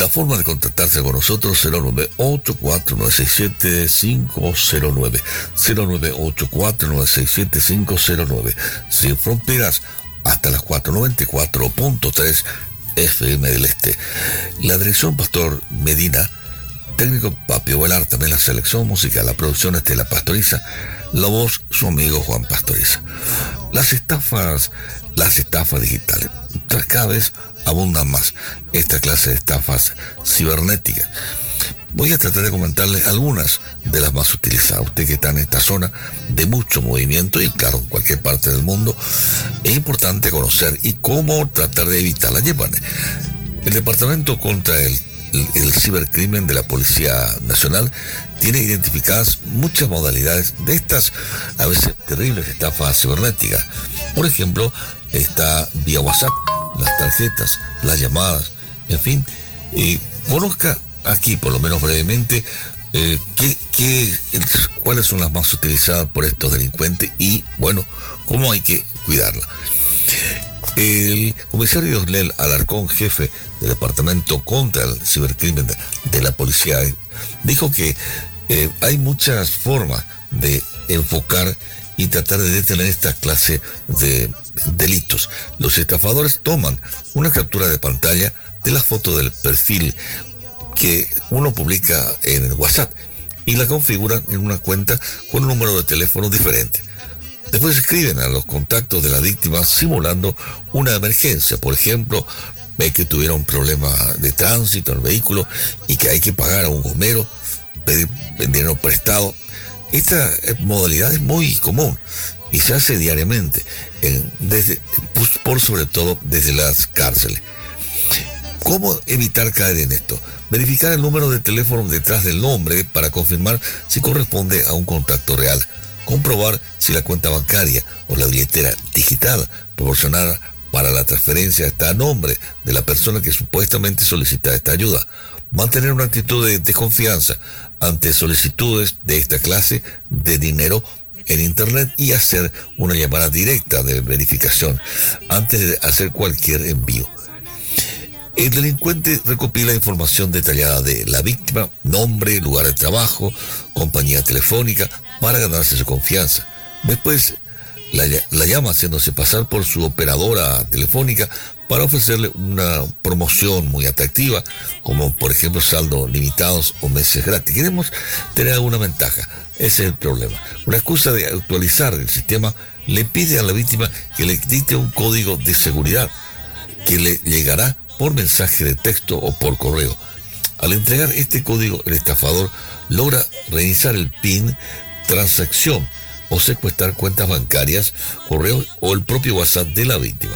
La forma de contactarse con nosotros: 0984967-509, 0984967-509, sin fronteras, hasta las 494.3 FM del Este. La dirección Pastor Medina, técnico Papio Velar, también la selección musical, la producción Estela Pastoriza, la voz su amigo Juan Pastoriza. Las estafas digitales, cada vez abundan más esta clase de estafas cibernéticas. Voy a tratar de comentarles algunas de las más utilizadas. Usted que está en esta zona de mucho movimiento, y claro, en cualquier parte del mundo, es importante conocer y cómo tratar de evitarla. El Departamento contra el Cibercrimen de la Policía Nacional tiene identificadas muchas modalidades de estas, a veces terribles, estafas cibernéticas. Por ejemplo, está vía WhatsApp, las tarjetas, las llamadas, en fin. Conozca aquí, por lo menos brevemente, cuáles son las más utilizadas por estos delincuentes y, bueno, cómo hay que cuidarla. El comisario Osnel Alarcón, jefe del Departamento contra el Cibercrimen de la Policía, dijo que hay muchas formas de enfocar y tratar de detener esta clase de delitos. Los estafadores toman una captura de pantalla de la foto del perfil que uno publica en el WhatsApp y la configuran en una cuenta con un número de teléfono diferente. Después escriben a los contactos de la víctima simulando una emergencia. Por ejemplo, ve que tuvieron un problema de tránsito en el vehículo y que hay que pagar a un gomero, pedir dinero prestado. Esta modalidad es muy común y se hace diariamente, por sobre todo desde las cárceles. ¿Cómo evitar caer en esto? Verificar el número de teléfono detrás del nombre para confirmar si corresponde a un contacto real. Comprobar si la cuenta bancaria o la billetera digital proporcionada para la transferencia está a nombre de la persona que supuestamente solicita esta ayuda. Mantener una actitud de desconfianza ante solicitudes de esta clase de dinero en Internet y hacer una llamada directa de verificación antes de hacer cualquier envío. El delincuente recopila información detallada de la víctima, nombre, lugar de trabajo, compañía telefónica, para ganarse su confianza. Después la llama haciéndose pasar por su operadora telefónica para ofrecerle una promoción muy atractiva, como por ejemplo saldos limitados o meses gratis. Queremos tener alguna ventaja, ese es el problema. Una excusa de actualizar el sistema le pide a la víctima que le dicte un código de seguridad que le llegará por mensaje de texto o por correo. Al entregar este código, el estafador logra reiniciar el PIN, transacción o secuestrar cuentas bancarias, correos o el propio WhatsApp de la víctima.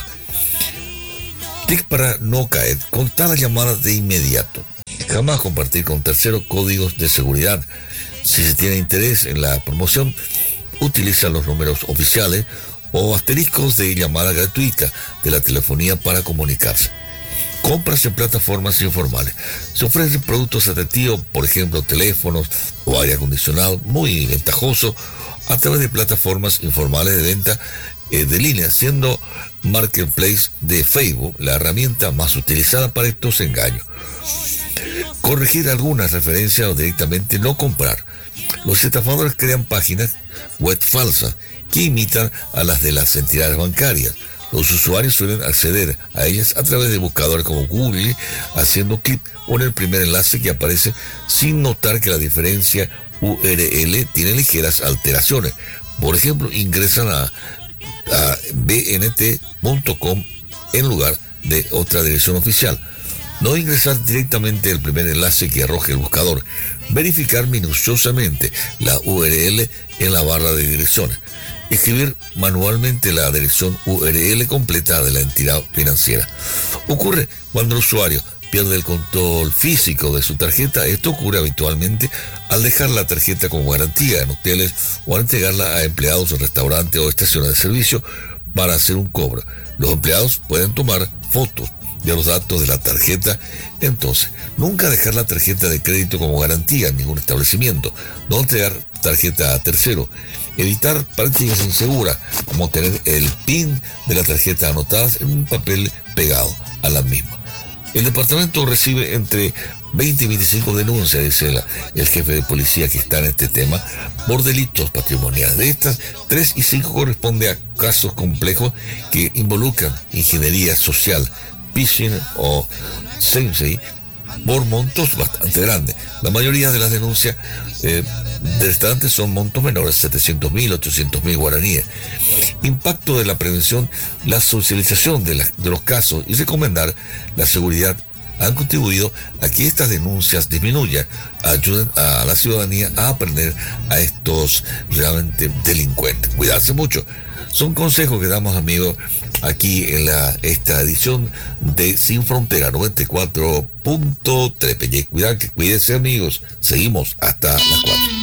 Tips para no caer: cortar las llamadas de inmediato. Jamás compartir con terceros códigos de seguridad. Si se tiene interés en la promoción, utiliza los números oficiales o asteriscos de llamada gratuita de la telefonía para comunicarse. Compras en plataformas informales. Se ofrecen productos atractivos, por ejemplo, teléfonos o aire acondicionado muy ventajoso a través de plataformas informales de venta de línea, siendo Marketplace de Facebook la herramienta más utilizada para estos engaños. Corregir algunas referencias o directamente no comprar. Los estafadores crean páginas web falsas que imitan a las de las entidades bancarias. Los usuarios suelen acceder a ellas a través de buscadores como Google, haciendo clic en el primer enlace que aparece sin notar que la diferencia URL tiene ligeras alteraciones. Por ejemplo, ingresan a bnt.com en lugar de otra dirección oficial. No ingresar directamente el primer enlace que arroje el buscador. Verificar minuciosamente la URL en la barra de direcciones. Escribir manualmente la dirección URL completa de la entidad financiera. Ocurre cuando el usuario pierde el control físico de su tarjeta. Esto ocurre habitualmente al dejar la tarjeta como garantía en hoteles o al entregarla a empleados de restaurantes o estaciones de servicio para hacer un cobro. Los empleados pueden tomar fotos de los datos de la tarjeta. Entonces, nunca dejar la tarjeta de crédito como garantía en ningún establecimiento. No entregar tarjeta a tercero. Evitar prácticas inseguras, como tener el PIN de la tarjeta anotadas en un papel pegado a la misma. El departamento recibe entre 20 y 25 denuncias, dice el jefe de policía que está en este tema, por delitos patrimoniales. De estas, 3 y 5 corresponden a casos complejos que involucran ingeniería social, phishing o sensei, por montos bastante grandes. La mayoría de las denuncias de restaurantes son montos menores, 700.000, 800.000 guaraníes. Impacto de la prevención, la socialización de los casos y recomendar la seguridad han contribuido a que estas denuncias disminuyan, ayuden a la ciudadanía a aprender a estos realmente delincuentes. Cuidarse mucho. Son consejos que damos, amigos, aquí en esta edición de Sin Frontera 94.3. Cuídense, amigos. Seguimos hasta las 4.